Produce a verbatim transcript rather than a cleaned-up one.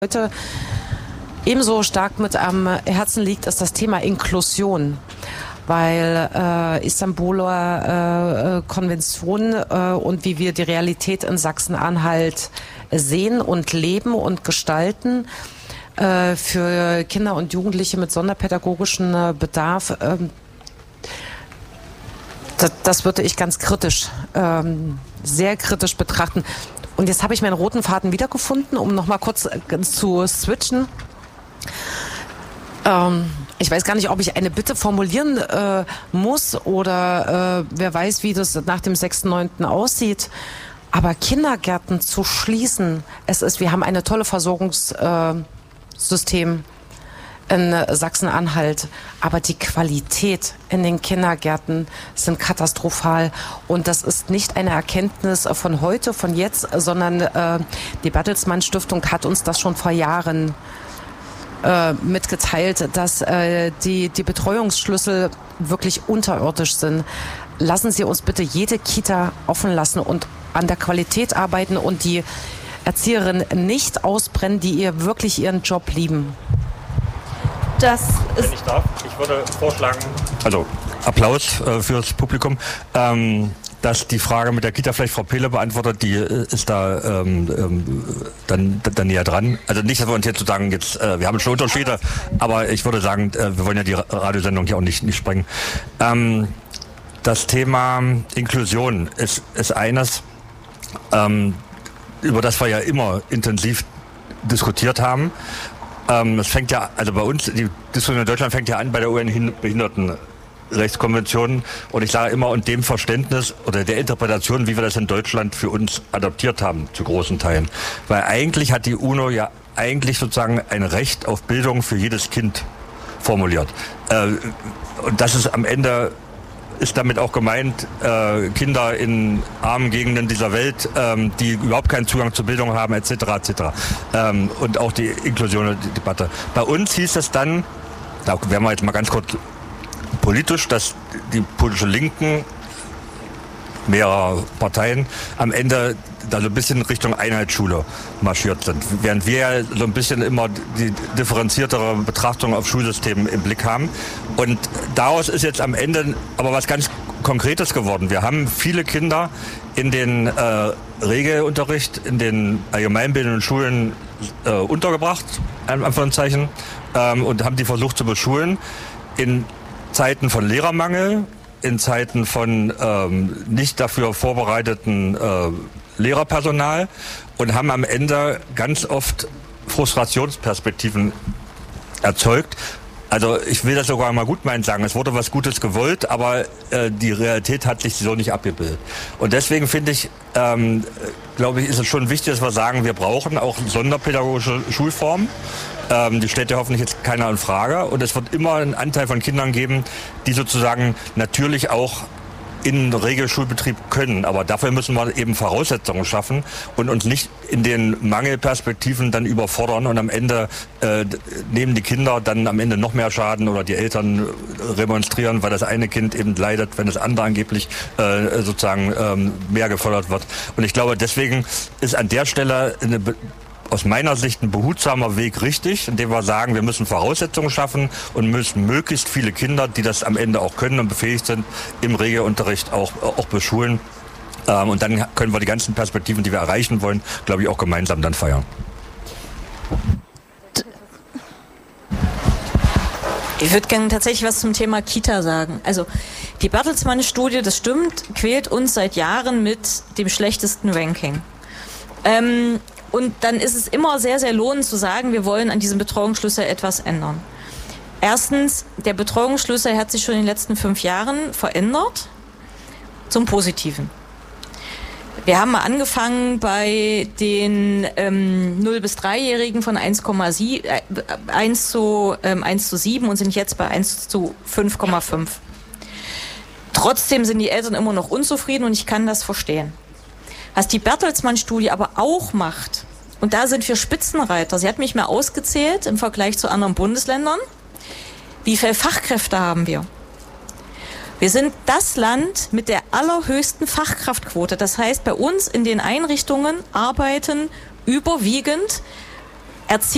Heute ebenso stark mit am Herzen liegt, ist das Thema Inklusion, weil äh, Istanbuler äh, Konvention äh, und wie wir die Realität in Sachsen-Anhalt sehen und leben und gestalten äh, für Kinder und Jugendliche mit sonderpädagogischem äh, Bedarf, äh, das, das würde ich ganz kritisch, äh, sehr kritisch betrachten. Und jetzt habe ich meinen roten Faden wiedergefunden, um noch mal kurz zu switchen. Ähm, ich weiß gar nicht, ob ich eine Bitte formulieren äh, muss oder äh, wer weiß, wie das nach dem sechsten neunten aussieht. Aber Kindergärten zu schließen, es ist, wir haben eine tolle Versorgungssystem äh, in Sachsen-Anhalt, aber die Qualität in den Kindergärten sind katastrophal und das ist nicht eine Erkenntnis von heute, von jetzt, sondern äh, die Bertelsmann Stiftung hat uns das schon vor Jahren äh, mitgeteilt, dass äh, die, die Betreuungsschlüssel wirklich unterirdisch sind. Lassen Sie uns bitte jede Kita offen lassen und an der Qualität arbeiten und die Erzieherinnen nicht ausbrennen, die ihr wirklich ihren Job lieben. Das ist Wenn ich darf, ich würde vorschlagen, also Applaus äh, fürs Publikum, ähm, dass die Frage mit der Kita vielleicht Frau Pehle beantwortet, die äh, ist da ähm, ähm, dann, dann näher dran. Also nicht, dass wir uns jetzt sozusagen jetzt, äh, wir haben schon Unterschiede, aber ich würde sagen, äh, wir wollen ja die Radiosendung hier auch nicht, nicht sprengen. Ähm, das Thema Inklusion ist, ist eines, ähm, über das wir ja immer intensiv diskutiert haben. Ähm, das fängt ja, also bei uns, die Diskussion in Deutschland fängt ja an bei der U N-Behindertenrechtskonvention und ich sage immer, und dem Verständnis oder der Interpretation, wie wir das in Deutschland für uns adaptiert haben, zu großen Teilen. Weil eigentlich hat die UNO ja eigentlich sozusagen ein Recht auf Bildung für jedes Kind formuliert. Äh, und das ist am Ende ist damit auch gemeint, äh, Kinder in armen Gegenden dieser Welt, ähm, die überhaupt keinen Zugang zur Bildung haben, et cetera et cetera. Ähm, und auch die Inklusion und die Debatte. Bei uns hieß es dann, da werden wir jetzt mal ganz kurz politisch, dass die politische Linken mehrerer Parteien am Ende da so ein bisschen Richtung Einheitsschule marschiert sind. Während wir so ein bisschen immer die differenziertere Betrachtung auf Schulsystemen im Blick haben. Und daraus ist jetzt am Ende aber was ganz Konkretes geworden. Wir haben viele Kinder in den äh, Regelunterricht, in den allgemeinbildenden Schulen äh, untergebracht, in Anführungszeichen, ähm, und haben die versucht zu beschulen. In Zeiten von Lehrermangel, in Zeiten von ähm, nicht dafür vorbereiteten äh, Lehrerpersonal und haben am Ende ganz oft Frustrationsperspektiven erzeugt. Also ich will das sogar mal gut meinen sagen, es wurde was Gutes gewollt, aber äh, die Realität hat sich so nicht abgebildet. Und deswegen finde ich, ähm, glaube ich, ist es schon wichtig, dass wir sagen, wir brauchen auch sonderpädagogische Schulformen. Ähm, die stellt ja hoffentlich jetzt keiner in Frage. Und es wird immer einen Anteil von Kindern geben, die sozusagen natürlich auch in Regelschulbetrieb können. Aber dafür müssen wir eben Voraussetzungen schaffen und uns nicht in den Mangelperspektiven dann überfordern. Und am Ende äh, nehmen die Kinder dann am Ende noch mehr Schaden oder die Eltern remonstrieren, weil das eine Kind eben leidet, wenn das andere angeblich äh, sozusagen ähm, mehr gefördert wird. Und ich glaube, deswegen ist an der Stelle eine Be- aus meiner Sicht ein behutsamer Weg richtig, indem wir sagen, wir müssen Voraussetzungen schaffen und müssen möglichst viele Kinder, die das am Ende auch können und befähigt sind, im Regelunterricht auch, auch beschulen. Ähm, und dann können wir die ganzen Perspektiven, die wir erreichen wollen, glaube ich, auch gemeinsam dann feiern. Ich würde gerne tatsächlich was zum Thema Kita sagen. Also die Bertelsmann-Studie, das stimmt, quält uns seit Jahren mit dem schlechtesten Ranking. Ähm, Und dann ist es immer sehr, sehr lohnend zu sagen, wir wollen an diesem Betreuungsschlüssel etwas ändern. Erstens, der Betreuungsschlüssel hat sich schon in den letzten fünf Jahren verändert zum Positiven. Wir haben mal angefangen bei den ähm, null bis dreijährigen von eins Komma sieben, äh, eins zu, ähm, eins zu sieben und sind jetzt bei eins zu fünf Komma fünf. Trotzdem sind die Eltern immer noch unzufrieden und ich kann das verstehen. Was die Bertelsmann-Studie aber auch macht, und da sind wir Spitzenreiter, sie hat mich mal ausgezählt im Vergleich zu anderen Bundesländern, wie viele Fachkräfte haben wir? Wir sind das Land mit der allerhöchsten Fachkraftquote. Das heißt, bei uns in den Einrichtungen arbeiten überwiegend Erzieher